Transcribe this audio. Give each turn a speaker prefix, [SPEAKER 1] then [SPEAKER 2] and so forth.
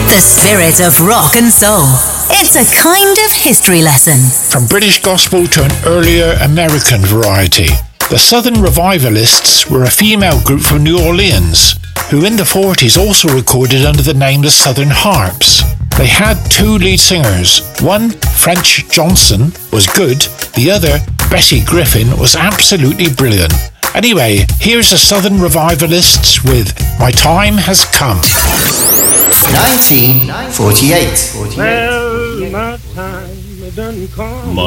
[SPEAKER 1] The spirit of rock and soul. It's a kind of history lesson.
[SPEAKER 2] From British gospel to an earlier American variety, the Southern Revivalists were a female group from New Orleans, who in the 40s also recorded under the name the Southern Harps. They had two lead singers. One, French Johnson, was good. The other, Bessie Griffin, was absolutely brilliant. Anyway, here's the Southern Revivalists with My Time Has Come.
[SPEAKER 3] 1948.
[SPEAKER 4] Well, my time done come.